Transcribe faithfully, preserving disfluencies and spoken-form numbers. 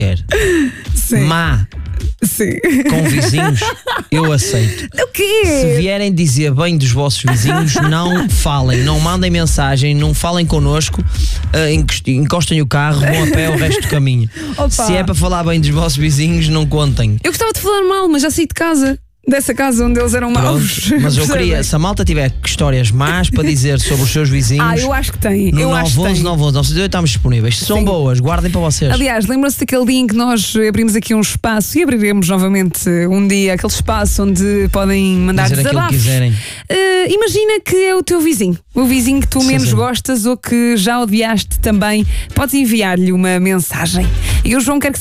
quer. Sim. Má. Sim. Com vizinhos, eu aceito. O quê? Se vierem dizer bem dos vossos vizinhos, não falem, não mandem mensagem, não falem connosco, uh, encostem o carro, vão a pé o resto do caminho. Opa. Se é para falar bem dos vossos vizinhos, não contem. Eu gostava de falar mal, mas já saí de casa. Dessa casa onde eles eram maus. Pronto, mas eu queria, se a malta tiver histórias más para dizer sobre os seus vizinhos, Ah, eu acho que tem. no Eu acho que tem. nove um um, nove um um, estamos disponíveis. Se são Sim. boas, guardem para vocês. Aliás, lembram-se daquele dia em que nós abrimos aqui um espaço e abriremos novamente um dia aquele espaço onde podem mandar Dizer aquilo que desabafos. quiserem. Uh, imagina que é o teu vizinho, o vizinho que tu Sim, menos sim. gostas ou que já odiaste também. Podes enviar-lhe uma mensagem. E o João quer que